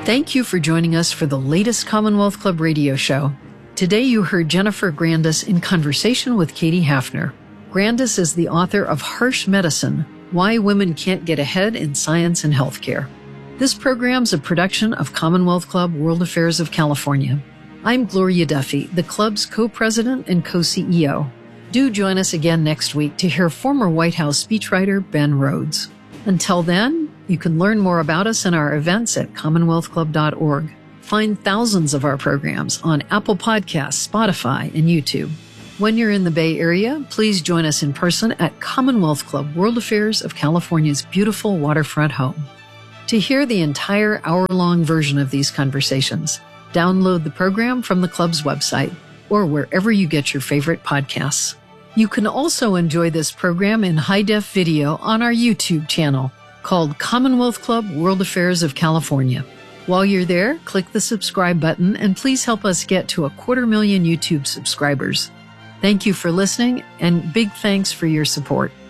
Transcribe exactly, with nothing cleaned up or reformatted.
Thank you for joining us for the latest Commonwealth Club radio show. Today you heard Jennifer Grandis in conversation with Katie Hafner. Grandis is the author of Harsh Medicine, Why Women Can't Get Ahead in Science and Healthcare. This program's a production of Commonwealth Club World Affairs of California. I'm Gloria Duffy, the club's co-president and co-C E O. Do join us again next week to hear former White House speechwriter Ben Rhodes. Until then, you can learn more about us and our events at commonwealth club dot org. Find thousands of our programs on Apple Podcasts, Spotify, and YouTube. When you're in the Bay Area, please join us in person at Commonwealth Club World Affairs of California's beautiful waterfront home. To hear the entire hour-long version of these conversations, download the program from the club's website or wherever you get your favorite podcasts. You can also enjoy this program in high-def video on our YouTube channel called Commonwealth Club World Affairs of California. While you're there, click the subscribe button and please help us get to a quarter million YouTube subscribers. Thank you for listening and big thanks for your support.